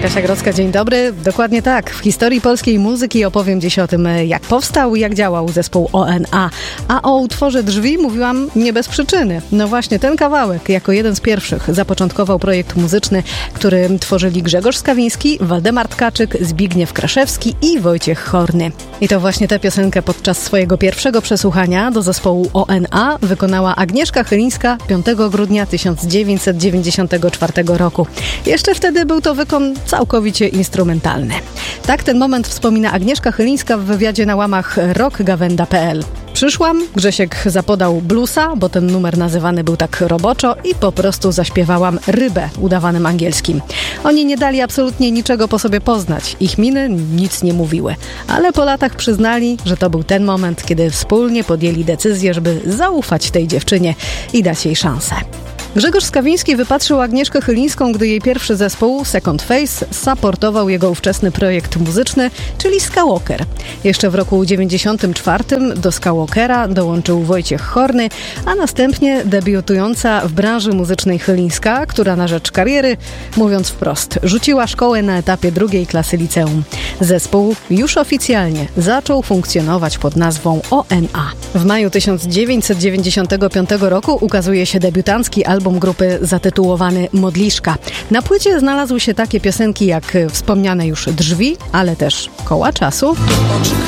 Kasia Grodzka, dzień dobry. Dokładnie tak. W historii polskiej muzyki opowiem dziś o tym, jak powstał i jak działał zespół ONA. A o utworze Drzwi mówiłam nie bez przyczyny. No właśnie, ten kawałek jako jeden z pierwszych zapoczątkował projekt muzyczny, który tworzyli Grzegorz Skawiński, Waldemar Tkaczyk, Zbigniew Kraszewski i Wojciech Horny. I to właśnie tę piosenkę podczas swojego pierwszego przesłuchania do zespołu ONA wykonała Agnieszka Chylińska 5 grudnia 1994 roku. Jeszcze wtedy był to wykon całkowicie instrumentalny. Tak ten moment wspomina Agnieszka Chylińska w wywiadzie na łamach rockgawenda.pl. Przyszłam, Grzesiek zapodał bluesa, bo ten numer nazywany był tak roboczo i po prostu zaśpiewałam Rybę udawanym angielskim. Oni nie dali absolutnie niczego po sobie poznać. Ich miny nic nie mówiły. Ale po latach przyznali, że to był ten moment, kiedy wspólnie podjęli decyzję, żeby zaufać tej dziewczynie i dać jej szansę. Grzegorz Skawiński wypatrzył Agnieszkę Chylińską, gdy jej pierwszy zespół, Second Face, supportował jego ówczesny projekt muzyczny, czyli Skywalker. Jeszcze w roku 1994 do Skywalkera dołączył Wojciech Horny, a następnie debiutująca w branży muzycznej Chylińska, która na rzecz kariery, mówiąc wprost, rzuciła szkołę na etapie 2. klasy liceum. Zespół już oficjalnie zaczął funkcjonować pod nazwą ONA. W maju 1995 roku ukazuje się debiutancki album grupy zatytułowany Modliszka. Na płycie znalazły się takie piosenki jak wspomniane już Drzwi, ale też Koła czasu.